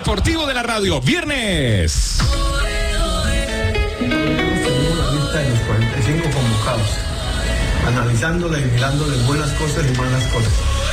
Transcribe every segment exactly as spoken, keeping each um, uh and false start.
deportivo de la radio. Viernes. Tenemos la lista de los cuarenta y cinco convocados, analizándola y mirándole buenas cosas y malas cosas.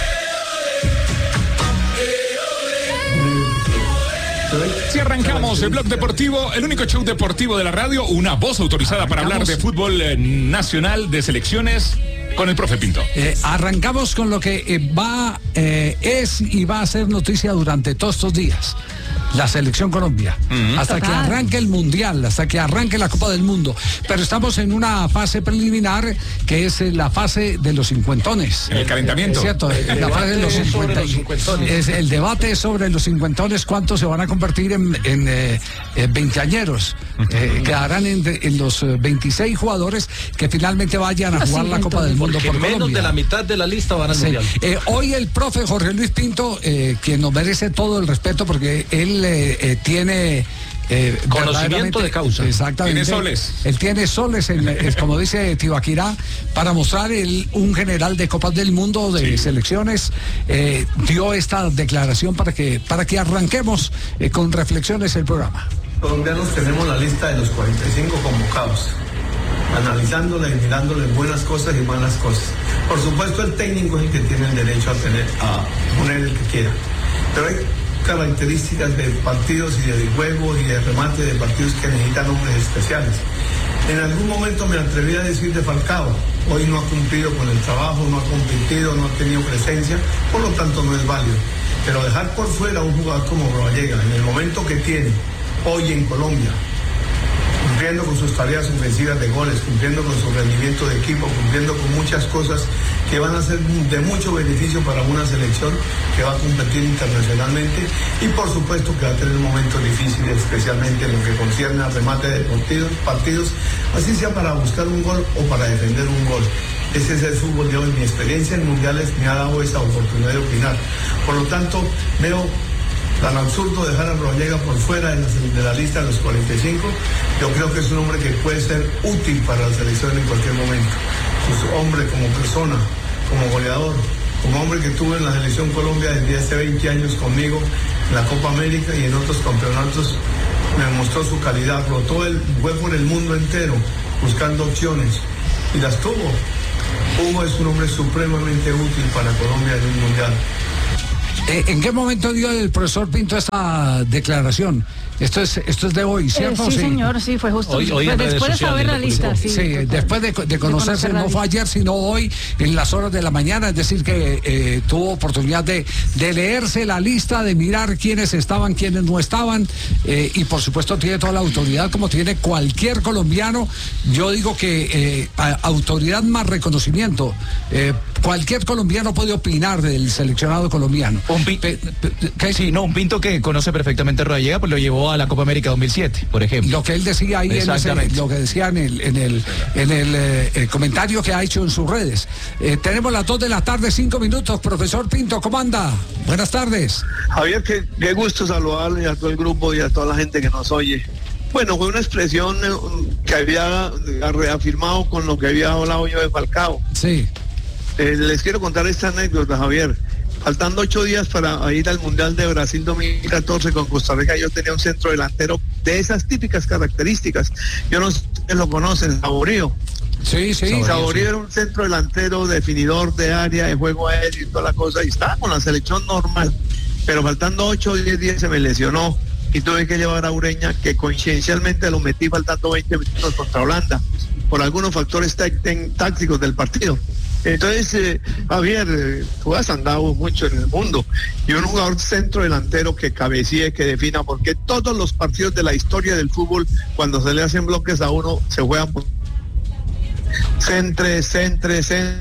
Si arrancamos el blog deportivo, el único show deportivo de la radio, una voz autorizada para hablar de fútbol eh, nacional, de selecciones, con el profe Pinto. Eh, arrancamos con lo que eh, va, eh, es y va a ser noticia durante todos estos días. La selección Colombia, uh-huh. hasta Total. que arranque el Mundial, hasta que arranque la Copa del Mundo. Pero estamos en una fase preliminar que es la fase de los cincuentones. El calentamiento. Es cierto, el la fase de los, cincuenta, los cincuentones. Es el debate sobre los cincuentones, cuántos se van a convertir en, en eh, veinteañeros. Uh-huh. Eh, quedarán en, en los veintiséis jugadores que finalmente vayan a jugar la Copa del Mundo por menos Colombia. de la mitad de la lista van al sí. Mundial. Eh, hoy el profe Jorge Luis Pinto, eh, quien nos merece todo el respeto porque él Eh, eh, tiene eh, conocimiento de causa. Exactamente. Tiene soles. Él tiene soles, en, es, como dice Tibaquirá, para mostrar el, un general de Copas del Mundo de sí. selecciones. Eh, dio esta declaración para que, para que arranquemos eh, con reflexiones el programa. Colombianos tenemos la lista de los cuarenta y cinco convocados, analizándola y mirándole buenas cosas y malas cosas. Por supuesto, el técnico es el que tiene el derecho a tener, a poner el que quiera. Pero hay características de partidos y de juegos y de remate de partidos que necesitan hombres especiales. En algún momento me atreví a decir de Falcao, hoy no ha cumplido con el trabajo, no ha competido, no ha tenido presencia, por lo tanto no es válido. Pero dejar por fuera a un jugador como Rodallega, en el momento que tiene hoy en Colombia, cumpliendo con sus tareas ofensivas de goles, cumpliendo con su rendimiento de equipo, cumpliendo con muchas cosas que van a ser de mucho beneficio para una selección que va a competir internacionalmente y por supuesto que va a tener momentos difíciles, especialmente en lo que concierne al remate de partidos, partidos, así sea para buscar un gol o para defender un gol. Ese es el fútbol de hoy. Mi experiencia en mundiales me ha dado esa oportunidad de opinar. Por lo tanto, veo tan absurdo dejar a Rodallega por fuera de la, de la lista de los cuarenta y cinco. Yo creo que es un hombre que puede ser útil para la selección en cualquier momento. Es un hombre como persona, como goleador, como hombre que tuve en la selección Colombia desde hace veinte años conmigo en la Copa América y en otros campeonatos, me mostró su calidad, rotó el, fue por el mundo entero buscando opciones y las tuvo. Hugo es un hombre supremamente útil para Colombia en un mundial. ¿En qué momento dio el profesor Pinto esta declaración? Esto es esto es de hoy, ¿cierto? Eh, sí, sí, señor, sí, fue justo. Hoy, hoy pues después de saber la lista, sí. Sí, después de, de conocerse, de no fue ayer, sino hoy, en las horas de la mañana, es decir, que eh, tuvo oportunidad de, de leerse la lista, de mirar quiénes estaban, quiénes no estaban, eh, y por supuesto tiene toda la autoridad, como tiene cualquier colombiano. Yo digo que eh, autoridad más reconocimiento. Eh, cualquier colombiano puede opinar del seleccionado colombiano. Un pi- pe, pe, sí, no, un Pinto que conoce perfectamente a Rodallega, pues lo llevó a la Copa América dos mil siete, por ejemplo. Lo que él decía ahí, en ese, lo que decía en el, en el, en el, eh, el comentario que ha hecho en sus redes. Eh, tenemos las dos de la tarde, cinco minutos. Profesor Pinto, ¿cómo anda? Buenas tardes. Javier, qué, qué gusto saludarle a todo el grupo y a toda la gente que nos oye. Bueno, fue una expresión que había reafirmado con lo que había hablado yo de Falcao. Sí. Eh, les quiero contar esta anécdota, Javier. Faltando ocho días para ir al Mundial de Brasil dos mil catorce con Costa Rica, yo tenía un centro delantero de esas típicas características. Yo no sé si lo conocen, Saborío. Sí, sí. Saborío, Saborío sí. Era un centro delantero, definidor de área, de juego aéreo y toda la cosa, y estaba con la selección normal. Pero faltando ocho o diez días se me lesionó y tuve que llevar a Ureña, que coincidencialmente lo metí faltando veinte minutos contra Holanda, por algunos factores tácticos del partido. Entonces, eh, Javier, eh, tú has andado mucho en el mundo y un jugador centro delantero que cabecee, que defina, porque todos los partidos de la historia del fútbol, cuando se le hacen bloques a uno, se juegan por centre, centre, centre,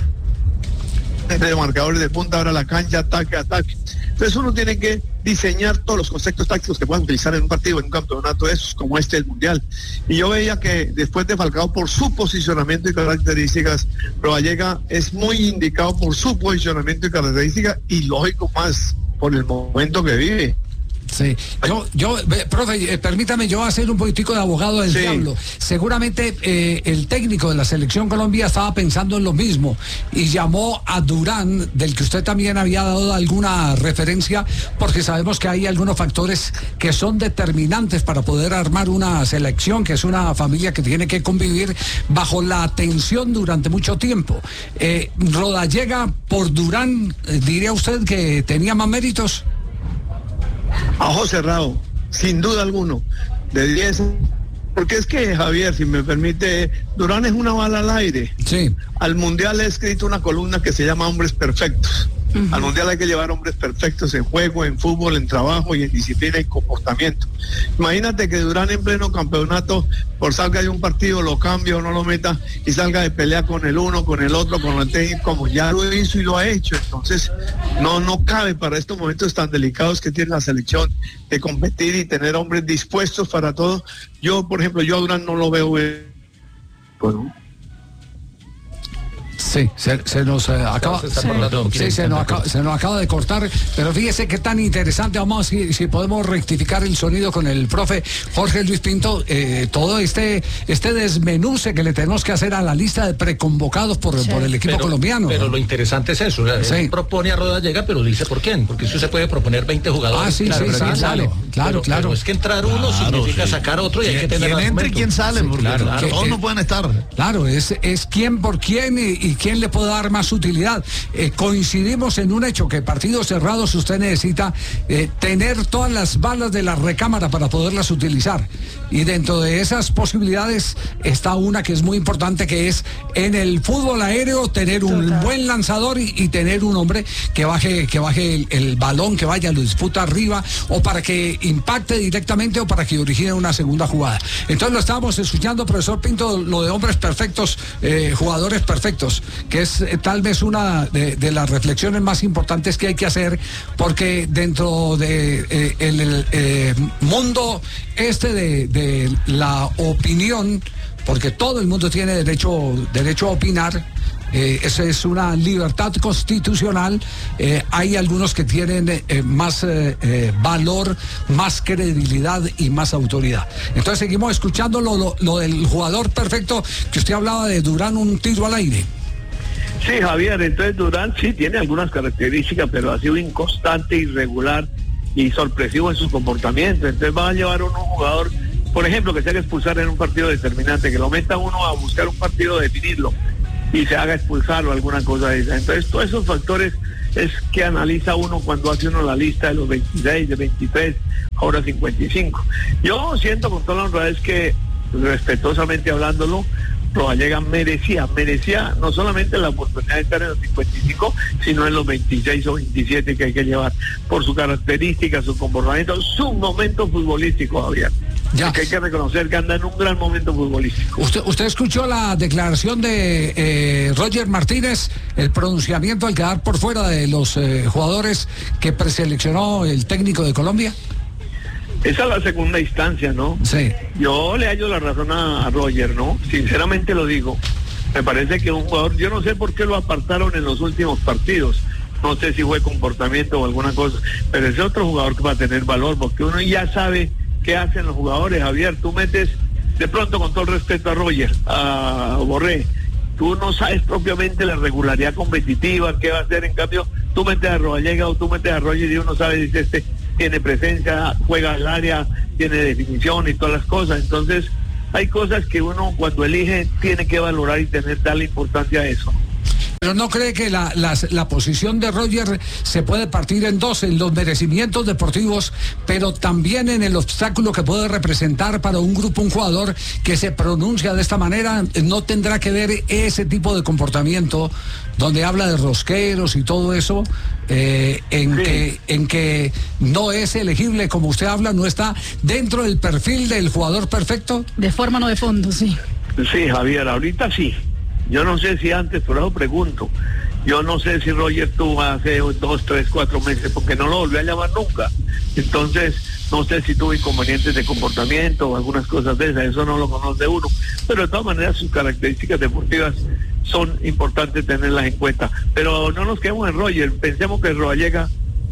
de marcadores de punta, ahora la cancha, ataque, ataque. Entonces uno tiene que diseñar todos los conceptos tácticos que puedan utilizar en un partido, en un campeonato de esos, como este el Mundial. Y yo veía que después de Falcao, por su posicionamiento y características, Rodallega es muy indicado por su posicionamiento y características, y lógico más por el momento que vive. Sí, yo, yo, eh, profe, eh, permítame yo hacer un poquitico de abogado del Sí. diablo. Seguramente eh, el técnico de la Selección Colombia estaba pensando en lo mismo y llamó a Durán, del que usted también había dado alguna referencia, porque sabemos que hay algunos factores que son determinantes para poder armar una selección, que es una familia que tiene que convivir bajo la tensión durante mucho tiempo. Eh, Rodallega por Durán, eh, ¿diría usted que tenía más méritos? A ojo cerrado, sin duda alguno, de diez. Porque es que, Javier, si me permite, Durán es una bala al aire. Sí. Al Mundial he escrito una columna que se llama Hombres Perfectos. Ujú. Al Mundial hay que llevar hombres perfectos en juego, en fútbol, en trabajo y en disciplina y comportamiento. Imagínate que Durán en pleno campeonato, por salga de un partido, lo cambie o no lo meta y salga de pelea con el uno, con el otro, con el técnico, como ya lo hizo y lo ha hecho. Entonces, no, no cabe para estos momentos tan delicados que tiene la selección de competir y tener hombres dispuestos para todo. Yo, por ejemplo, yo a Durán no lo veo. Eh, bueno. Sí, se, se nos eh, acaba, Se está parlando, sí, se nos acaba, se nos acaba de cortar, pero fíjese qué tan interesante. Vamos a ver si, si podemos rectificar el sonido con el profe Jorge Luis Pinto. Eh, todo este este desmenuce que le tenemos que hacer a la lista de preconvocados por, Sí. por el equipo Pero, colombiano. pero lo interesante es eso, él Sí. propone a Rodallega, pero dice por quién, porque usted se puede proponer veinte jugadores. Ah, sí, claro, sí, pero sí, ¿quién claro, sale? claro, Pero- claro. pero es que entrar uno Claro, significa sí. sacar otro y hay que ¿Quién, tener quién entra y argumentos. quién sale? Sí, Porque claro. claro, Que- todos eh, no pueden estar. Claro, es, es quién por quién y, y quién le puede dar más utilidad. Eh, coincidimos en un hecho, que partidos cerrados usted necesita eh, tener todas las balas de la recámara para poderlas utilizar. Y dentro de esas posibilidades está una que es muy importante, que es en el fútbol aéreo tener un Total. buen lanzador y, y tener un hombre que baje, que baje el, el balón, que vaya, lo disputa arriba, o para que impacte directamente o para que origine una segunda jugada. Entonces lo estábamos escuchando, profesor Pinto, lo de hombres perfectos, eh, jugadores perfectos, que es eh, tal vez una de, de las reflexiones más importantes que hay que hacer, porque dentro de eh, el, el, eh, mundo este de, de la opinión, porque todo el mundo tiene derecho, derecho a opinar, eh, esa es una libertad constitucional, eh, hay algunos que tienen eh, más eh, eh, valor, más credibilidad y más autoridad. Entonces seguimos escuchando lo, lo, lo del jugador perfecto, que usted hablaba de Durán, un tiro al aire. Sí, Javier, entonces Durán sí tiene algunas características, pero ha sido inconstante, irregular y sorpresivo en su comportamiento. Entonces va a llevar a un jugador, por ejemplo, que se haga expulsar en un partido determinante, que lo meta uno a buscar un partido, definirlo, y se haga expulsar o alguna cosa de esa. Entonces todos esos factores es que analiza uno cuando hace uno la lista de los veintiséis, de veintitrés, ahora cincuenta y cinco. Yo siento con toda la honradez que, respetuosamente hablándolo, Rodallega merecía, merecía no solamente la oportunidad de estar en los cincuenta y cinco, sino en los veintiséis o veintisiete que hay que llevar, por su característica, su comportamiento, su momento futbolístico, Javier. Ya. Que hay que reconocer que anda en un gran momento futbolístico. ¿Usted, usted escuchó la declaración de eh, Roger Martínez, el pronunciamiento al quedar por fuera de los eh, jugadores que preseleccionó el técnico de Colombia? Esa es la segunda instancia, ¿no? Sí. Yo le hallo la razón a, a Roger, ¿no? Sinceramente lo digo. Me parece que un jugador, yo no sé por qué lo apartaron en los últimos partidos. No sé si fue comportamiento o alguna cosa, pero ese otro jugador que va a tener valor, porque uno ya sabe qué hacen los jugadores, Javier. Tú metes, de pronto, con todo el respeto a Roger, a Borré, tú no sabes propiamente la regularidad competitiva, qué va a hacer. En cambio, tú metes a Rodallega o tú metes a Roger y uno sabe, dice, este tiene presencia, juega al área, tiene definición y todas las cosas. Entonces, hay cosas que uno cuando elige tiene que valorar y tener darle importancia a eso. Pero ¿no cree que la, la, la posición de Roger se puede partir en dos, en los merecimientos deportivos, pero también en el obstáculo que puede representar para un grupo, un jugador que se pronuncia de esta manera? No tendrá que ver ese tipo de comportamiento donde habla de rosqueros y todo eso, eh, en, Sí. que, en que no es elegible, como usted habla, no está dentro del perfil del jugador perfecto. De forma, no de fondo, sí. Sí, Javier, ahorita sí. Yo no sé si antes, por eso pregunto. Yo no sé si Roger tuvo hace dos, tres, cuatro meses, porque no lo volvió a llamar nunca. Entonces, no sé si tuvo inconvenientes de comportamiento o algunas cosas de esas, eso no lo conoce uno. Pero de todas maneras, sus características deportivas son importantes tenerlas en cuenta. Pero no nos quedemos en Roger, pensemos que Rodallega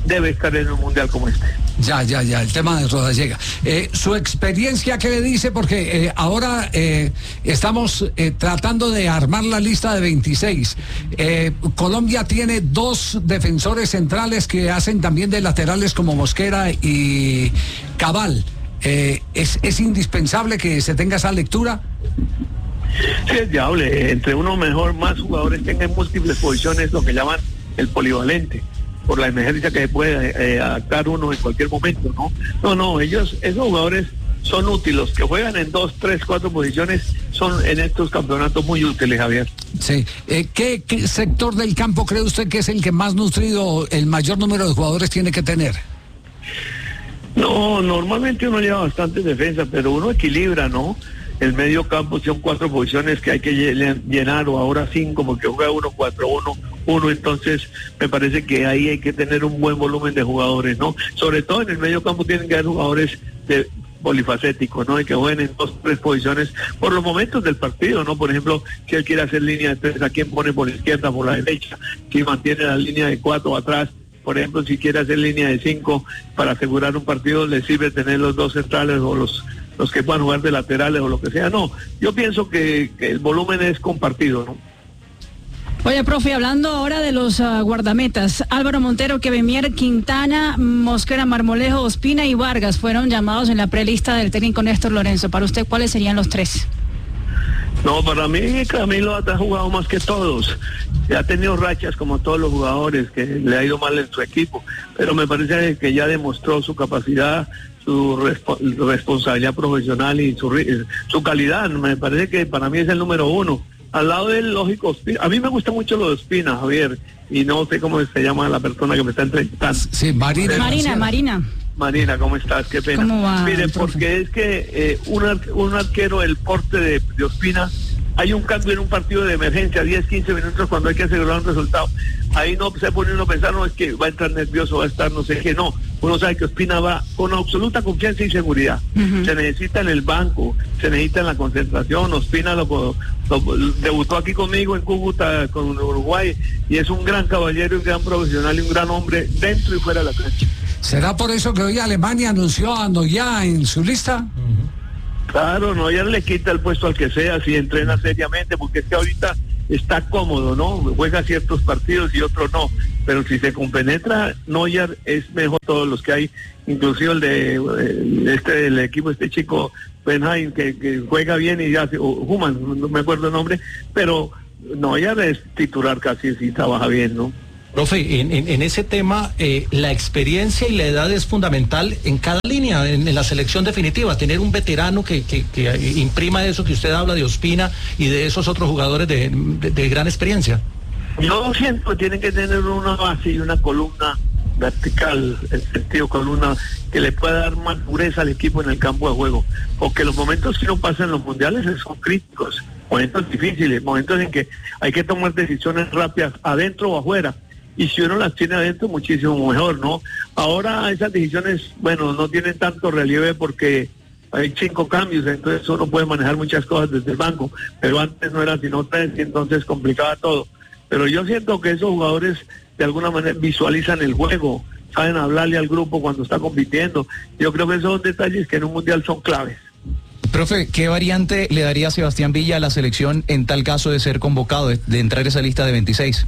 debe estar en un mundial como este. Ya, ya, ya, el tema de Rodallega. Eh, su experiencia, ¿qué le dice? Porque eh, ahora eh, estamos eh, tratando de armar la lista de veintiséis. Eh, Colombia tiene dos defensores centrales que hacen también de laterales como Mosquera y Cabal. Eh, ¿es, ¿Es indispensable que se tenga esa lectura? Sí, es viable. Entre uno mejor, más jugadores tengan múltiples posiciones, lo que llaman el polivalente, por la emergencia que se puede eh, adaptar uno en cualquier momento, ¿no? No, no, ellos, esos jugadores son útiles, los que juegan en dos, tres, cuatro posiciones son en estos campeonatos muy útiles, Javier. Sí. Eh, ¿qué, ¿Qué sector del campo cree usted que es el que más nutrido, el mayor número de jugadores tiene que tener? No, normalmente uno lleva bastante defensa, pero uno equilibra, ¿no? El medio campo son cuatro posiciones que hay que llenar, o ahora cinco, porque juega uno, cuatro, uno, uno, entonces me parece que ahí hay que tener un buen volumen de jugadores, ¿no? Sobre todo en el medio campo tienen que haber jugadores de polifacéticos, ¿no? Y que jueguen en dos, tres posiciones por los momentos del partido, ¿no? Por ejemplo, si él quiere hacer línea de tres, ¿a quién pone por la izquierda, por la derecha? Si mantiene la línea de cuatro atrás, por ejemplo, si quiere hacer línea de cinco para asegurar un partido, le sirve tener los dos centrales o los los que puedan jugar de laterales o lo que sea. No, yo pienso que, que el volumen es compartido, ¿no? Oye, profe, hablando ahora de los uh, guardametas, Álvaro Montero, Kevin Mier, Quintana, Mosquera, Marmolejo, Ospina y Vargas fueron llamados en la prelista del técnico Néstor Lorenzo. Para usted, ¿cuáles serían los tres? No, para mí Camilo ha jugado más que todos. Ha tenido rachas como todos los jugadores, que le ha ido mal en su equipo, pero me parece que ya demostró su capacidad, su respo responsabilidad profesional y su, su calidad. Me parece que para mí es el número uno. Al lado del lógico Ospina. A mí me gusta mucho lo de Ospina, Javier, y no sé cómo se llama la persona que me está entrevistando. Sí, Marina. Marina, Marina. Marina, ¿cómo estás? Qué pena. ¿Cómo va, Mire, profe? porque es que eh, un, ar un arquero del porte de, de Ospina, hay un cambio en un partido de emergencia, diez, quince minutos cuando hay que asegurar un resultado. Ahí no se pone uno a pensar, no, es que va a estar nervioso, va a estar no sé qué, no. Uno sabe que Ospina va con absoluta confianza y seguridad. Uh-huh. Se necesita en el banco, se necesita en la concentración. Ospina lo, lo, debutó aquí conmigo en Cúcuta, con Uruguay, y es un gran caballero, un gran profesional y un gran hombre dentro y fuera de la cancha. ¿Será por eso que hoy Alemania anunció a Neuer en su lista? Uh-huh. Claro, Neuer le quita el puesto al que sea si entrena seriamente, porque es que ahorita está cómodo, ¿no? Juega ciertos partidos y otros no, pero si se compenetra, Neuer es mejor todos los que hay, inclusive el de el, este el equipo, este chico Benheim, que, que juega bien y hace, o Human, no me acuerdo el nombre, pero Neuer es titular casi si trabaja bien, ¿no? Profe, en, en, en ese tema, eh, la experiencia y la edad es fundamental en cada línea, en, en la selección definitiva, tener un veterano que, que, que imprima eso que usted habla de Ospina y de esos otros jugadores de, de, de gran experiencia. Yo siento que tienen que tener una base y una columna vertical, el sentido columna, que le pueda dar más dureza al equipo en el campo de juego, porque los momentos que no pasan en los mundiales son críticos, momentos difíciles, momentos en que hay que tomar decisiones rápidas, adentro o afuera. Y si uno las tiene adentro, muchísimo mejor, ¿no? Ahora esas decisiones, bueno, no tienen tanto relieve porque hay cinco cambios, entonces uno puede manejar muchas cosas desde el banco, pero antes no era sino tres, y entonces complicaba todo. Pero yo siento que esos jugadores de alguna manera visualizan el juego, saben hablarle al grupo cuando está compitiendo. Yo creo que esos son detalles que en un mundial son claves. Profe, ¿qué variante le daría a Sebastián Villa a la selección en tal caso de ser convocado, de, de entrar a esa lista de veintiséis?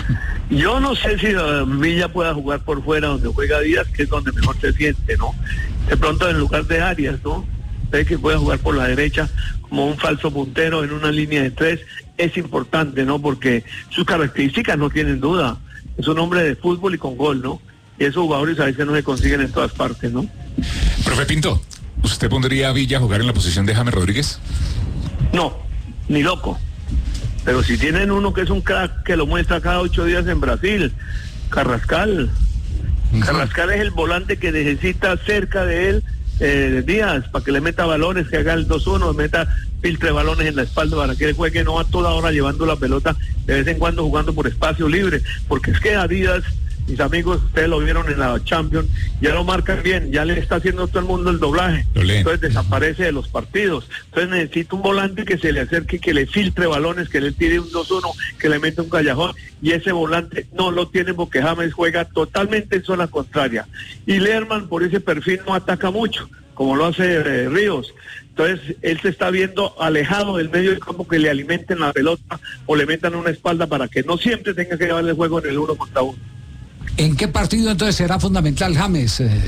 Yo no sé si uh, Villa pueda jugar por fuera donde juega Díaz, que es donde mejor se siente, ¿no? De pronto en lugar de Arias, ¿no? Sé que puede jugar por la derecha como un falso puntero en una línea de tres, es importante, ¿no? Porque sus características no tienen duda. Es un hombre de fútbol y con gol, ¿no? Y esos jugadores a veces no se consiguen en todas partes, ¿no? Profe Pinto, ¿usted pondría a Villa a jugar en la posición de James Rodríguez? No, ni loco. Pero si tienen uno que es un crack que lo muestra cada ocho días en Brasil, Carrascal. Uh-huh. Carrascal es el volante que necesita cerca de él eh, Díaz, para que le meta balones, que haga el dos uno, meta filtre balones en la espalda para que él juegue, no a toda hora llevando la pelota, de vez en cuando jugando por espacio libre, porque es que a Díaz mis amigos, ustedes lo vieron en la Champions, ya lo marcan bien, ya le está haciendo todo el mundo el doblaje, entonces desaparece de los partidos. Entonces necesita un volante que se le acerque, que le filtre balones, que le tire un dos uno, que le meta un callejón, y ese volante no lo tiene porque James juega totalmente en zona contraria. Y Lerman por ese perfil no ataca mucho, como lo hace eh, Ríos. Entonces él se está viendo alejado del medio del campo, que le alimenten la pelota o le metan una espalda para que no siempre tenga que llevarle el juego en el uno contra uno. ¿En qué partido entonces será fundamental James? Eh...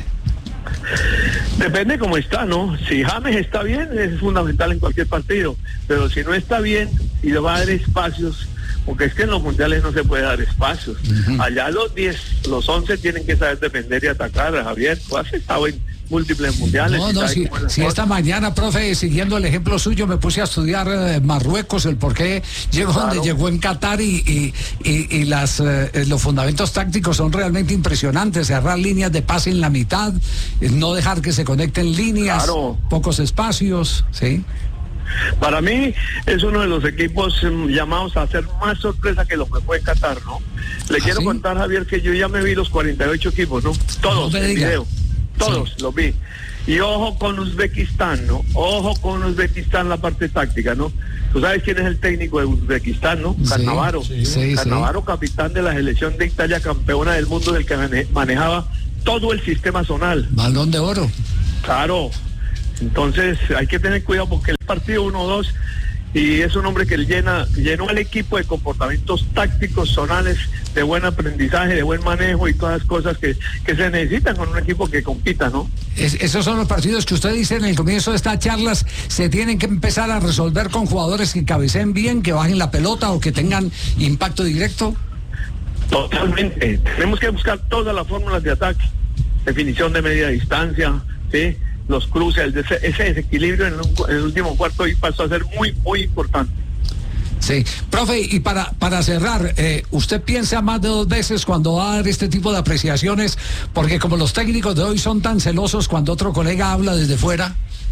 Depende cómo está, ¿no? Si James está bien, es fundamental en cualquier partido, pero si no está bien y le va a dar espacios, porque es que en los mundiales no se puede dar espacios. Uh-huh. Allá los diez, los once tienen que saber defender y atacar. Javier, tú has estado en múltiples mundiales. No, no, si, si esta mañana, profe, siguiendo el ejemplo suyo, me puse a estudiar eh, Marruecos, el por qué llegó claro. donde llegó en Qatar y, y, y, y las, eh, los fundamentos tácticos son realmente impresionantes. Cerrar líneas de pase en la mitad, eh, no dejar que se conecten líneas, claro. pocos espacios, ¿sí? Para mí es uno de los equipos um, llamados a hacer más sorpresa que lo que fue Qatar, ¿no? Le ¿Ah, quiero sí? contar, Javier, que yo ya me vi los cuarenta y ocho equipos, ¿no? Todos no en video. Todos sí. los vi. Y ojo con Uzbekistán, ¿no? Ojo con Uzbekistán la parte táctica, ¿no? Tú sabes quién es el técnico de Uzbekistán, ¿no? Sí, Cannavaro. Sí, sí, Cannavaro, sí. capitán de la selección de Italia, campeona del mundo, del que manejaba todo el sistema zonal. Balón de oro. Claro. Entonces hay que tener cuidado porque el partido uno dos y es un hombre que llena, llenó al equipo de comportamientos tácticos, zonales, de buen aprendizaje, de buen manejo y todas las cosas que, que se necesitan con un equipo que compita, ¿no? Es, esos son los partidos que usted dice en el comienzo de estas charlas, se tienen que empezar a resolver con jugadores que cabeceen bien, que bajen la pelota o que tengan impacto directo. Totalmente, tenemos que buscar todas las fórmulas de ataque, definición de media distancia, ¿sí? Los cruces, ese, ese desequilibrio en, un, en el último cuarto y pasó a ser muy, muy importante. Sí, profe, y para, para cerrar, eh, ¿usted piensa más de dos veces cuando va a dar este tipo de apreciaciones? Porque como los técnicos de hoy son tan celosos cuando otro colega habla desde fuera.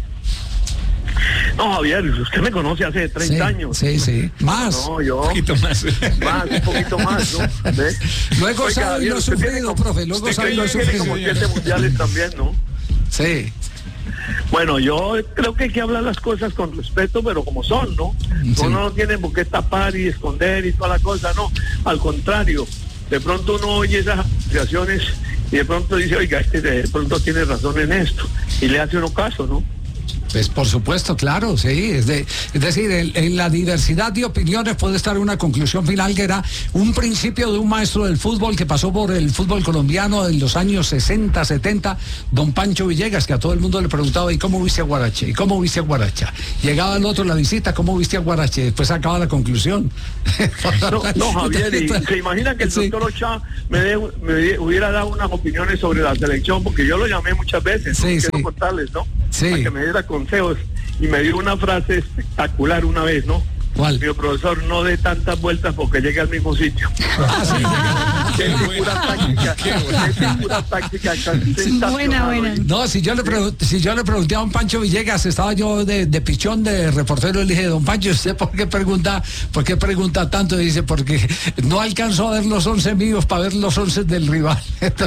No, Javier, usted me conoce hace treinta sí, años. Sí, sí, más. No, yo. Un poquito más. Más, un poquito más, ¿no? ¿Ves? Luego sabe y lo sufrido, como, profe, luego sabe y lo sufrido. Como siete mundiales también, ¿no? Sí. Bueno, yo creo que hay que hablar las cosas con respeto, pero como son, ¿no? Sí. Uno no tiene por qué tapar y esconder y toda la cosa, no. Al contrario, de pronto uno oye esas apreciaciones y de pronto dice, oiga, este de pronto tiene razón en esto, y le hace uno caso, ¿no? Pues por supuesto, claro, sí. Es, de, es decir, en, en la diversidad de opiniones puede estar una conclusión final que era un principio de un maestro del fútbol que pasó por el fútbol colombiano en los años sesenta, setenta, don Pancho Villegas, que a todo el mundo le preguntaba, ¿y cómo viste a Guarache? ¿Y cómo viste a Guaracha? Llegaba el otro a la visita, ¿cómo viste a Guarache? Después acaba la conclusión. No, no Javier, y se imagina que el sí. doctor Ochoa me, de, me hubiera dado unas opiniones sobre la selección, porque yo lo llamé muchas veces, sí, no sí. quiero contarles, ¿no? Sí. Para que me diera consejos, y me dio una frase espectacular una vez, ¿no? ¿Cuál? Mi profesor, no dé tantas vueltas porque llega al mismo sitio. Ah, sí, es pura táctica, es pura táctica. Buena, buena. No, si yo le pregunté, si yo le pregunté a don Pancho Villegas, estaba yo de, de pichón de reportero, le dije, don Pancho, ¿usted por qué pregunta, por qué pregunta tanto? Y dice, porque no alcanzó a ver los once míos para ver los once del rival.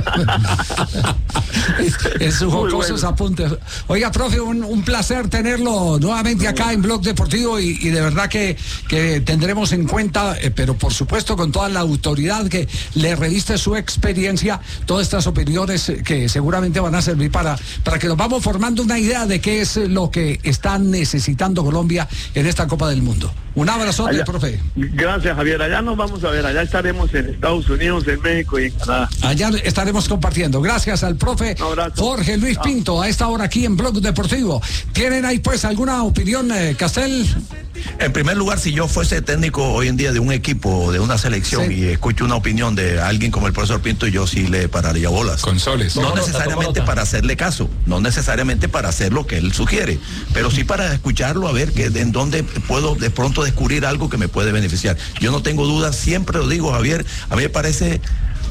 En sus jocosos bueno. apuntes. Oiga, profe, un, un placer tenerlo nuevamente acá en Blog Deportivo y, y de verdad que que tendremos en cuenta, eh, pero por supuesto con toda la autoridad que le reviste su experiencia, todas estas opiniones eh, que seguramente van a servir para, para que nos vamos formando una idea de qué es lo que está necesitando Colombia en esta Copa del Mundo. Un abrazo, profe. Gracias, Javier. Allá nos vamos a ver, allá estaremos en Estados Unidos, en México y en Canadá. Allá estaremos compartiendo. Gracias al profe Jorge Luis Pinto, a esta hora aquí en Blog Deportivo. ¿Tienen ahí pues alguna opinión, eh, Castel? En primer lugar, si yo fuese técnico hoy en día de un equipo, de una selección, sí. y escucho una opinión de alguien como el profesor Pinto, yo sí le pararía bolas. Con soles. No necesariamente para hacerle caso, no necesariamente para hacer lo que él sugiere, pero sí para escucharlo, a ver que en dónde puedo de pronto descubrir algo que me puede beneficiar. Yo no tengo dudas, siempre lo digo, Javier, a mí me parece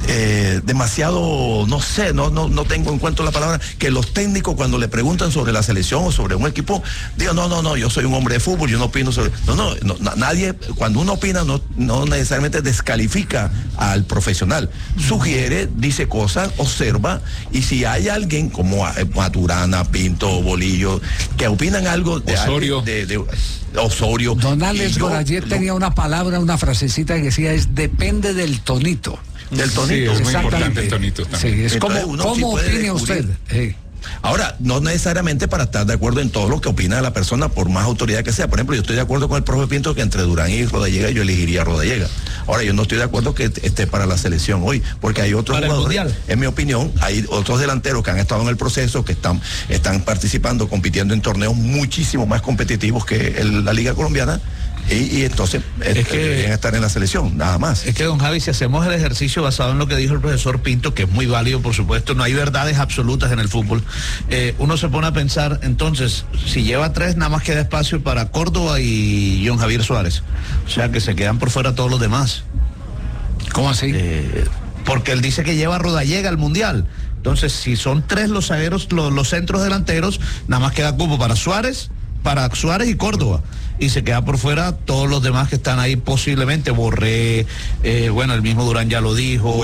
eh, demasiado, no sé, no, no, no tengo en cuenta la palabra, que los técnicos cuando le preguntan sobre la selección o sobre un equipo, digan, no, no, no, yo soy un hombre de fútbol, yo no opino sobre... No, no, no nadie, cuando uno opina, no, no necesariamente descalifica al profesional. Sugiere, dice cosas, observa, y si hay alguien como Maturana, Pinto, Bolillo, que opinan algo de... Osorio. De, de, de Osorio. Don Alex Gorayer yo, tenía una palabra, una frasecita que decía, es depende del tonito. Del tonito. Sí, es muy importante el tonito también. Sí, es Entonces, como, uno ¿cómo sí puede opina usted? descubrir. Sí. Ahora, no necesariamente para estar de acuerdo en todo lo que opina la persona, por más autoridad que sea. Por ejemplo, yo estoy de acuerdo con el profe Pinto que entre Durán y Rodallega yo elegiría a Rodallega. Ahora, yo no estoy de acuerdo que esté para la selección hoy, porque hay otros para jugadores, en mi opinión, hay otros delanteros que han estado en el proceso, que están, están participando, compitiendo en torneos muchísimo más competitivos que el, la Liga Colombiana. Y, y entonces es, es que deberían estar en la selección, nada más. Es que, don Javi, si hacemos el ejercicio basado en lo que dijo el profesor Pinto, que es muy válido, por supuesto, no hay verdades absolutas en el fútbol, eh, uno se pone a pensar, entonces, si lleva tres, nada más queda espacio para Córdoba y John Javier Suárez. O sea, que se quedan por fuera todos los demás. ¿Cómo así? Eh, porque él dice que lleva a Rodallega al Mundial. Entonces, si son tres los zagueros, los, los centros delanteros, nada más queda cupo para Suárez, para Suárez y Córdoba. Y se queda por fuera todos los demás que están ahí posiblemente, Borré, eh, bueno, el mismo Durán ya lo dijo,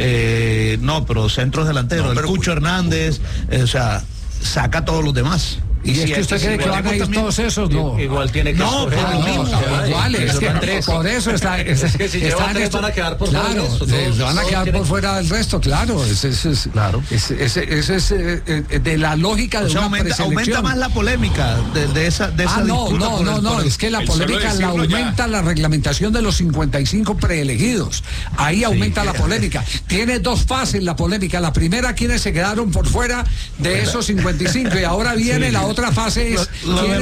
eh, no, pero centros delanteros, no, pero el Cucho Cucho Hernández, eh, o sea, saca a todos los demás. ¿Y, y si es que usted cree que van a ir también todos esos? No. Igual tiene que no, escoger. No, no, no, igual, es que tres. Por eso está... Es, es que si llevan tres van a quedar por fuera. Claro, todos, van a quedar por fuera del resto, claro. Ese es, es, claro. Ese, ese, ese es eh, de la lógica de o sea, una aumenta, aumenta más la polémica de, de esa, de esa ah, no, disputa. No, no, no, es que la polémica la aumenta ya. La reglamentación de los cincuenta y cinco preelegidos. Ahí sí, aumenta la polémica. Tiene dos fases la polémica. La primera, quienes se quedaron por fuera de esos cincuenta y cinco. Y ahora viene sí. La otra fase es...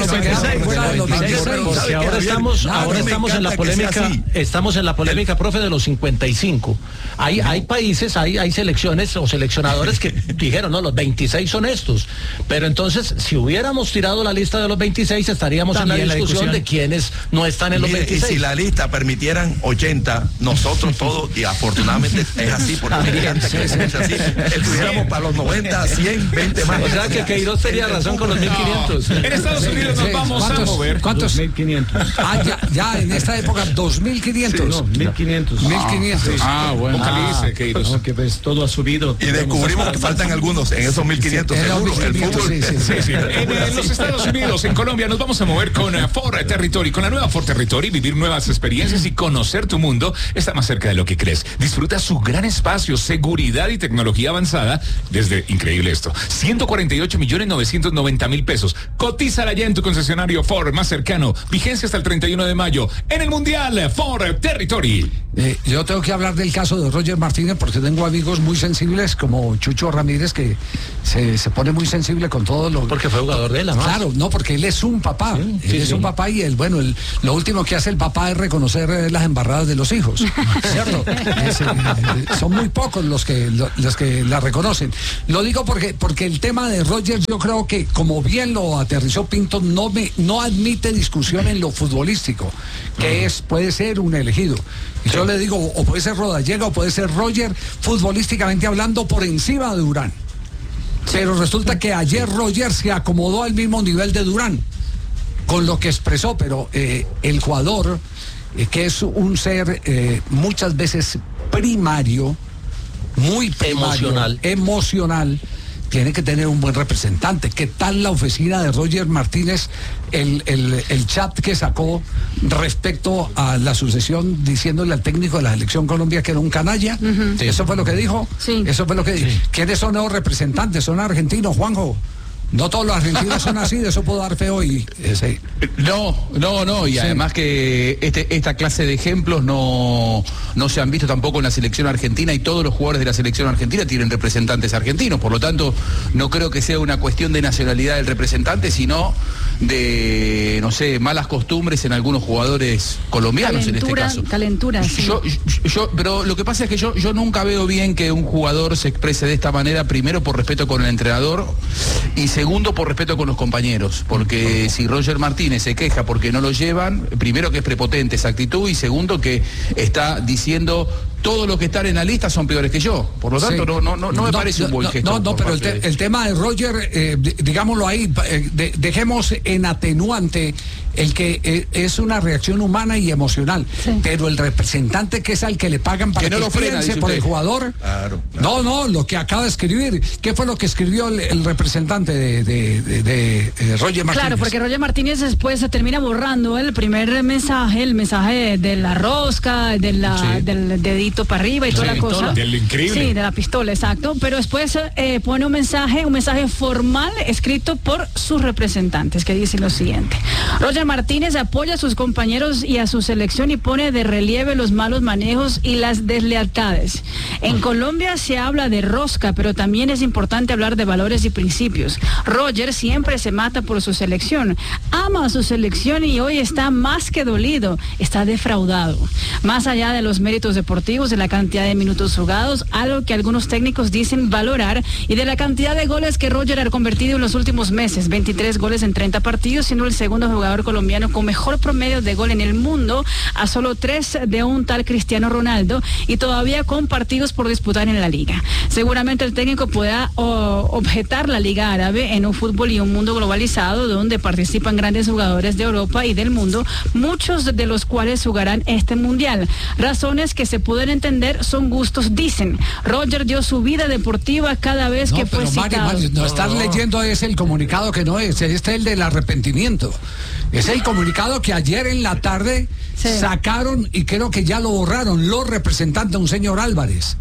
Porque ahora estamos, ahora estamos en la polémica, estamos en la polémica, profe, de los cincuenta y cinco. Hay, hay países, hay, hay selecciones o seleccionadores que dijeron, no, los veintiséis son estos. Pero entonces, si hubiéramos tirado la lista de los veintiséis, estaríamos también en la discusión, la discusión de quienes no están en los Mire, veintiséis. Y si la lista permitieran ochenta, nosotros todos, y afortunadamente es así, porque me encanta que es así, estuviéramos para los noventa, cien, veinte más. O sea que Queiroz tenía razón con los mil quinientos. En Estados Unidos nos vamos a mover. ¿Cuántos? dos mil quinientos. Ah, ya, ya, en esta época, dos mil quinientos. Sí, no, mil quinientos. mil quinientos. Ah, bueno. Ah, Queiroz. Que pues todo ha subido. Y descubrimos que faltan algunos en esos mil quinientos, sí, seguro. El fútbol. Sí, sí, sí, sí. En, en los Estados Unidos, en Colombia, nos vamos a mover con uh, Ford Territory. Con la nueva Ford Territory, vivir nuevas experiencias y conocer tu mundo está más cerca de lo que crees. Disfruta su gran espacio, seguridad y tecnología avanzada desde, increíble esto, ciento cuarenta y ocho millones novecientos noventa mil pesos. Cotízala ya en tu concesionario Ford más cercano. Vigencia hasta el treinta y uno de mayo. En el Mundial, Ford Territory. Eh, yo tengo que hablar del caso de Roger Martínez porque tengo amigos muy sensibles como Chucho Ramírez que se, se pone muy sensible con todo lo... Porque fue jugador de él, ¿no? Claro, no, porque él es un papá. Sí, él sí, es sí. un papá y él, bueno, el, lo último que hace el papá es reconocer eh, las embarradas de los hijos. ¿Cierto? Es, eh, son muy pocos los que lo, los que la reconocen. Lo digo porque, porque el tema de Roger yo creo que, como bien lo aterrizó Pinto, no, me, no admite discusión en lo futbolístico, que uh-huh. es, puede ser un elegido. Y sí. yo le digo, o puede ser Rodallega o puede ser Roger, futbolísticamente hablando, por encima de Durán. Pero resulta que ayer Roger se acomodó al mismo nivel de Durán, con lo que expresó, pero eh, el jugador, eh, que es un ser eh, muchas veces primario, muy primario, emocional, emocional tiene que tener un buen representante. ¿Qué tal la oficina de Roger Martínez, el, el, el chat que sacó respecto a la sucesión diciéndole al técnico de la selección Colombia que era un canalla? Uh-huh. Sí. ¿Eso fue lo que dijo? Sí. Eso fue lo que dijo. Sí. ¿Quiénes son los representantes? ¿Son argentinos, Juanjo? No todos los argentinos son así, de eso puedo dar fe hoy. Ese. No, no, no, y sí. además que este, esta clase de ejemplos no, no se han visto tampoco en la selección argentina y todos los jugadores de la selección argentina tienen representantes argentinos, por lo tanto no creo que sea una cuestión de nacionalidad del representante, sino de, no sé, malas costumbres en algunos jugadores colombianos. Calentura, en este caso. Calentura, sí. Yo, yo, pero lo que pasa es que yo, yo nunca veo bien que un jugador se exprese de esta manera, primero por respeto con el entrenador y segundo por respeto con los compañeros, porque si Roger Martínez se queja porque no lo llevan, primero que es prepotente esa actitud y segundo que está diciendo todos los que están en la lista son peores que yo. Por lo tanto, sí. no, no, no, no me no, parece un buen no, gesto. No, no, pero el, te, el tema de Roger, eh, digámoslo ahí, eh, de, dejemos en atenuante el que eh, es una reacción humana y emocional, sí. pero el representante que es al que le pagan para que, que no lo frena, piense por usted. El jugador. Claro, claro. No, no, lo que acaba de escribir. ¿Qué fue lo que escribió el, el representante de, de, de, de, de Roger Martínez? Claro, porque Roger Martínez después se termina borrando el primer mensaje, el mensaje de, de la rosca, de la, sí. del dedito para arriba y sí, toda la cosa. Del increíble. Sí, de la pistola, exacto. Pero después eh, pone un mensaje, un mensaje formal escrito por sus representantes, que dice lo siguiente. Roger Martínez apoya a sus compañeros y a su selección y pone de relieve los malos manejos y las deslealtades. En Colombia se habla de rosca, pero también es importante hablar de valores y principios. Roger siempre se mata por su selección, ama a su selección y hoy está más que dolido, está defraudado. Más allá de los méritos deportivos, de la cantidad de minutos jugados, algo que algunos técnicos dicen valorar, y de la cantidad de goles que Roger ha convertido en los últimos meses, veintitrés goles en treinta partidos, siendo el segundo jugador colombiano con mejor promedio de gol en el mundo, a solo tres de un tal Cristiano Ronaldo, y todavía con partidos por disputar en la liga. Seguramente el técnico pueda oh, objetar la Liga Árabe en un fútbol y un mundo globalizado donde participan grandes jugadores de Europa y del mundo, muchos de los cuales jugarán este mundial. Razones que se pueden entender, son gustos, dicen. Roger dio su vida deportiva cada vez no, que fue citado. Mari, Mari, no, estás leyendo es el comunicado que no es, este es el del arrepentimiento. Es el comunicado que ayer en la tarde sí. sacaron y creo que ya lo borraron los representantes de un señor Álvarez.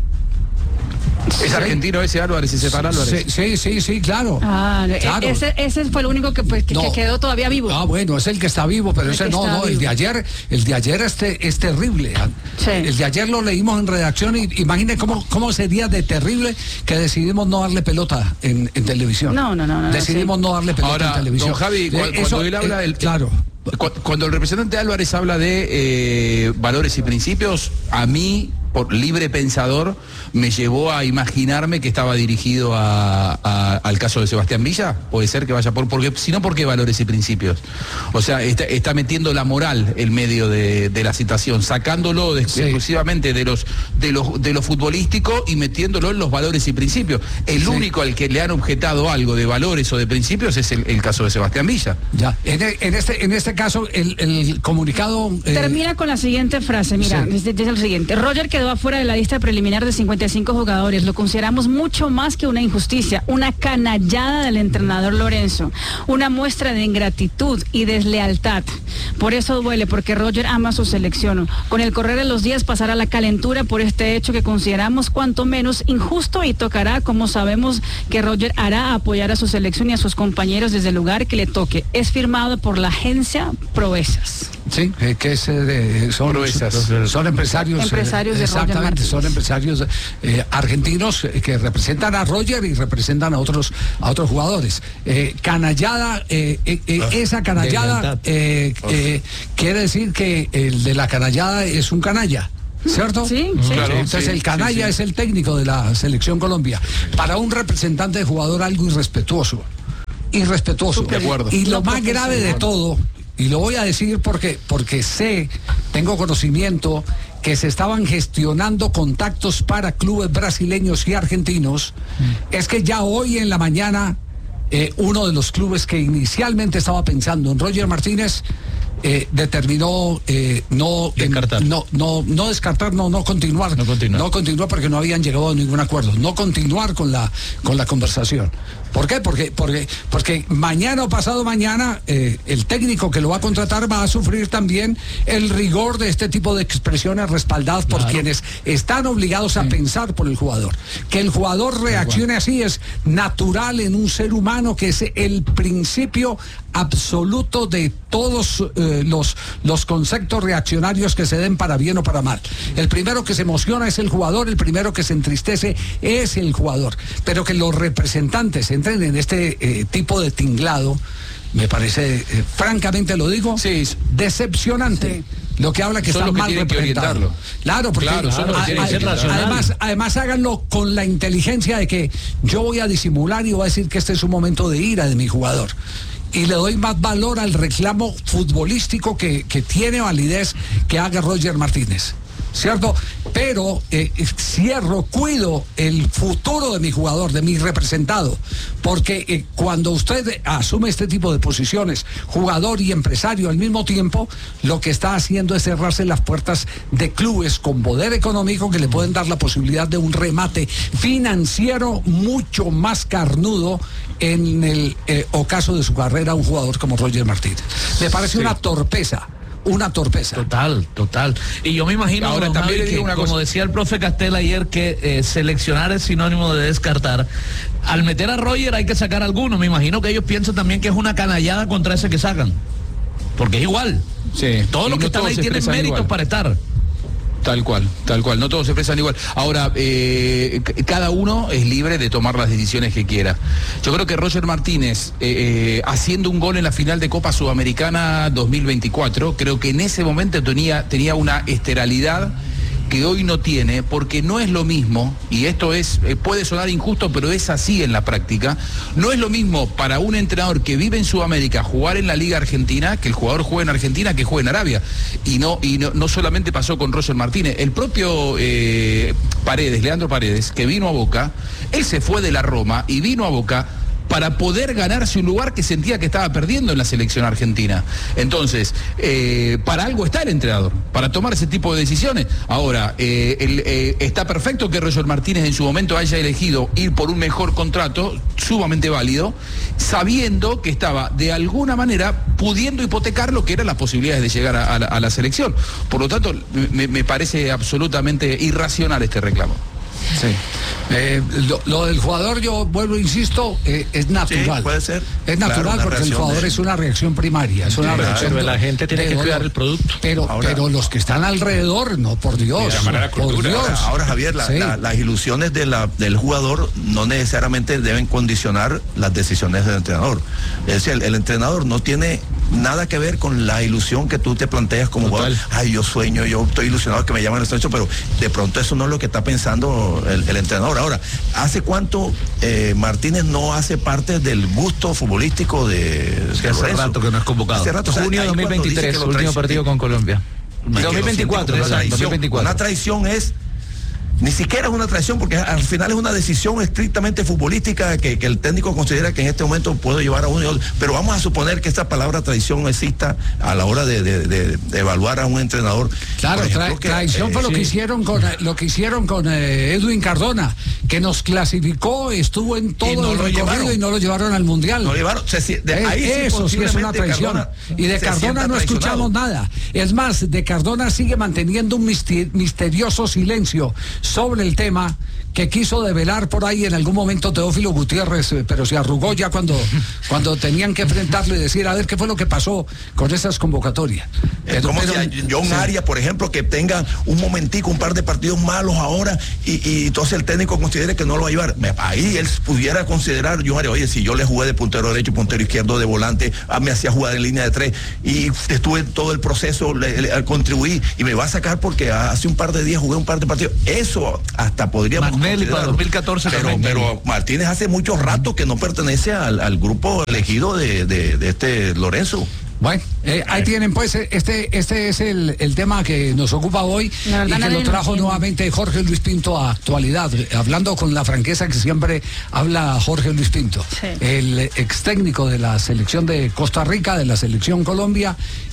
Es sí. argentino ese Álvarez, ese para Álvarez. Sí, sí, sí, sí, claro. Ah, claro. Ese, ese fue el único que, pues, que, no. que quedó todavía vivo. Ah, bueno, es el que está vivo, pero el ese no, no, vivo. el de ayer, el de ayer es, te, es terrible. Sí. El de ayer lo leímos en redacción y imagine cómo, cómo sería de terrible que decidimos no darle pelota en, en televisión. No, no, no. no decidimos sí. no darle pelota Ahora, en televisión. Don Javi, cuando, Eso, cuando él habla, eh, el, claro. Cuando el representante Álvarez habla de eh, valores y principios, a mí, por libre pensador, me llevó a imaginarme que estaba dirigido a, a, al caso de Sebastián Villa. Puede ser que vaya por, porque si no, ¿por qué valores y principios? O sea, está, está metiendo la moral en medio de, de la situación, sacándolo de, sí. exclusivamente de los, de los de lo futbolístico y metiéndolo en los valores y principios. El sí. único al que le han objetado algo de valores o de principios es el, el caso de Sebastián Villa. Ya. En, en este en este caso el, el comunicado eh... termina con la siguiente frase. Mira, sí. dice, dice lo siguiente: Roger quedó afuera de la lista preliminar de cincuenta y cinco jugadores. Lo consideramos mucho más que una injusticia, una canallada del entrenador Lorenzo, una muestra de ingratitud y deslealtad. Por eso duele, porque Roger ama su selección. Con el correr de los días pasará la calentura por este hecho que consideramos cuanto menos injusto, y tocará, como sabemos que Roger hará, apoyar a su selección y a sus compañeros desde el lugar que le toque. Es firmado por la agencia Proezas. Sí, eh, que es, eh, son, son empresarios. Empresarios eh, de Roger Exactamente, son empresarios eh, argentinos eh, que representan a Roger y representan a otros a otros jugadores. Eh, canallada, eh, eh, eh, oh, esa canallada eh, eh, quiere decir que el de la canallada es un canalla. ¿Cierto? Sí, sí. Claro, entonces sí, el canalla sí, sí. es el técnico de la selección Colombia. Para un representante de jugador, algo irrespetuoso. Irrespetuoso. De acuerdo. Y lo más grave de todo, y lo voy a decir porque, porque sé, tengo conocimiento que se estaban gestionando contactos para clubes brasileños y argentinos, mm. es que ya hoy en la mañana eh, uno de los clubes que inicialmente estaba pensando en Roger Martínez eh, determinó eh, no, descartar. En, no no no descartar no no continuar no continuar no continuar porque no habían llegado a ningún acuerdo, no continuar con la con la conversación. ¿Por qué? Porque, porque, porque mañana o pasado mañana eh, el técnico que lo va a contratar va a sufrir también el rigor de este tipo de expresiones respaldadas por claro. quienes están obligados a sí. pensar por el jugador. Que el jugador reaccione así es natural en un ser humano, que es el principio absoluto de todos eh, los, los conceptos reaccionarios que se den para bien o para mal. El primero que se emociona es el jugador, el primero que se entristece es el jugador. Pero que los representantes entren en este eh, tipo de tinglado, me parece, eh, francamente lo digo, sí. decepcionante. Sí. Lo que habla que son están que mal representados. Claro, porque claro, a, a, a, además, además háganlo con la inteligencia de que yo voy a disimular y voy a decir que este es un momento de ira de mi jugador. Y le doy más valor al reclamo futbolístico que, que tiene validez que haga Roger Martínez. ¿cierto? Pero eh, cierro, cuido el futuro de mi jugador, de mi representado, porque eh, cuando usted asume este tipo de posiciones, jugador y empresario al mismo tiempo, lo que está haciendo es cerrarse las puertas de clubes con poder económico que le pueden dar la posibilidad de un remate financiero mucho más carnudo en el eh, ocaso de su carrera a un jugador como Roger Martínez. Me parece sí. una torpeza. Una torpeza. Total, total. Y yo me imagino, ahora don también Javi, le digo que, una como cosa. decía el profe Castel ayer, que eh, seleccionar es sinónimo de descartar. Al meter a Roger hay que sacar alguno. Me imagino que ellos piensan también que es una canallada contra ese que sacan. Porque es igual. Sí. Todos los no que están ahí tienen méritos igual. Para estar. Tal cual, tal cual, no todos se expresan igual. Ahora, eh, c- cada uno es libre de tomar las decisiones que quiera. Yo creo que Roger Martínez, eh, eh, haciendo un gol en la final de Copa Sudamericana dos mil veinticuatro, creo que en ese momento tenía, tenía una esteralidad que hoy no tiene, porque no es lo mismo, y esto es eh, puede sonar injusto, pero es así en la práctica, no es lo mismo para un entrenador que vive en Sudamérica jugar en la Liga Argentina, que el jugador juegue en Argentina, que juegue en Arabia. Y no, y no, no solamente pasó con Roger Martínez, el propio eh, Paredes, Leandro Paredes, que vino a Boca, él se fue de la Roma y vino a Boca para poder ganarse un lugar que sentía que estaba perdiendo en la selección argentina. Entonces, eh, para algo está el entrenador, para tomar ese tipo de decisiones. Ahora, eh, el, eh, está perfecto que Roger Martínez en su momento haya elegido ir por un mejor contrato, sumamente válido, sabiendo que estaba de alguna manera pudiendo hipotecar lo que eran las posibilidades de llegar a, a, la, a la selección. Por lo tanto, me, me parece absolutamente irracional este reclamo. Sí. Eh, lo, lo del jugador, yo vuelvo, insisto, eh, es natural. Sí, puede ser. Es natural, Claro, porque el jugador de... es una reacción primaria. Es una sí, reacción. Pero la gente tiene que cuidar el producto. Pero, ahora, pero los que están alrededor, no, por Dios. Por Dios. Ahora, ahora, Javier, la, sí. la, las ilusiones de la, del jugador no necesariamente deben condicionar las decisiones del entrenador. Es decir, el, el entrenador no tiene nada que ver con la ilusión que tú te planteas como jugador. Ay, yo sueño, yo estoy ilusionado que me llaman al estrecho, pero de pronto eso no es lo que está pensando el, el entrenador. Ahora, ¿hace cuánto eh, Martínez no hace parte del gusto futbolístico de, sí, de hace Lorenzo? rato que no es convocado. Hace rato, Junio o sea, dos mil veintitrés, último partido con Colombia. dos mil veinticuatro, una exacto, traición, dos mil veinticuatro. Una traición es, ni siquiera es una traición, porque al final es una decisión estrictamente futbolística que, que el técnico considera que en este momento puede llevar a uno y otro. Pero vamos a suponer que esta palabra traición exista a la hora de, de, de, de evaluar a un entrenador. Claro, ejemplo, tra que, traición eh, fue lo sí. que hicieron con lo que hicieron con eh, Edwin Cardona, que nos clasificó, estuvo en todo no el lo recorrido llevaron. y no lo llevaron al mundial. No lo llevaron. O sea, si, de, Eh, ahí sí, eso sí es una traición. Cardona Y de se Cardona sienta no escuchamos traicionado. nada. Es más, de Cardona sigue manteniendo un mister misterioso silencio sobre el tema que quiso develar por ahí en algún momento Teófilo Gutiérrez, eh, pero se arrugó ya cuando, cuando tenían que enfrentarlo y decir, a ver qué fue lo que pasó con esas convocatorias. Es Pero- como pero- si a John sí. Arias, por ejemplo, que tenga un momentico, un par de partidos malos ahora y, y entonces el técnico considere que no lo va a llevar. Me- Ahí él pudiera considerar, John Arias, oye, si yo le jugué de puntero derecho, puntero izquierdo, de volante, ah, me hacía jugar en línea de tres y estuve en todo el proceso, le, le- contribuí y me va a sacar porque hace un par de días jugué un par de partidos. Eso hasta podríamos Magnelli para considerarlo. dos mil catorce pero, también. pero Martínez hace mucho rato que no pertenece al, al grupo elegido de, de, de este Lorenzo. Bueno, eh, ahí tienen pues, eh, este este es el, el tema que nos ocupa hoy La y verdad, que nadie lo lo trajo entiende. nuevamente Jorge Luis Pinto a actualidad, eh, hablando con la franqueza que siempre habla Jorge Luis Pinto, Sí. el ex técnico de la selección de Costa Rica, de la selección Colombia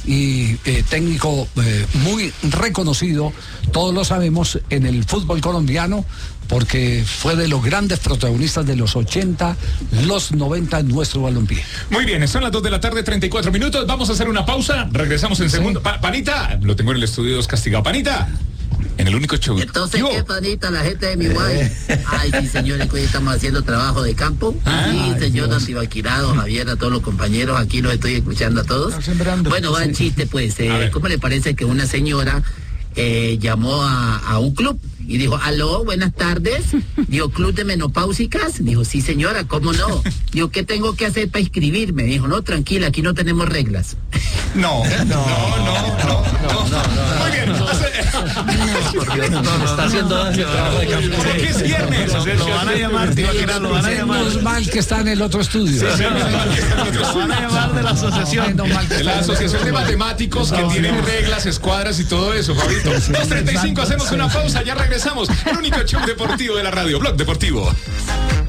y eh, técnico eh, muy reconocido, todos lo sabemos, en el fútbol colombiano, porque fue de los grandes protagonistas de los ochenta, los noventa en nuestro balompié. Muy bien, son las dos de la tarde, treinta y cuatro minutos. Vamos a hacer una pausa. Regresamos en segundo. Pa- Panita, lo tengo en el estudio dos castigado. Panita, en el único show. Entonces, Yo. ¿qué panita la gente de mi guay? Ay, sí, señores, que hoy estamos haciendo trabajo de campo. Ay, Sí, señor Dios. Don Tibaquirado, Javier, a todos los compañeros, aquí los estoy escuchando a todos. Está sembrando. Bueno, va el chiste, pues. eh, A ver. ¿Cómo le parece que una señora eh, llamó a, a un club y dijo, aló, buenas tardes? Dijo, ¿club de menopáusicas? Dijo, sí, señora, ¿cómo no? Dijo, ¿qué tengo que hacer para inscribirme? Dijo, no, tranquila, aquí no tenemos reglas. No, no, no, no, no, no, no. Muy bien. por Dios. No, no, está haciendo daño el trabajo de campo. ¿Por qué es viernes? Lo van a llamar, tío, Aquila, lo van a llamar. Menos mal que está en el otro estudio. Lo van a llamar de la asociación. De la Asociación de Matemáticos que tienen reglas, escuadras y todo eso, Fabito. dos treinta y cinco, hacemos una pausa, ya regresamos. El único show deportivo de la radio, Blog Deportivo.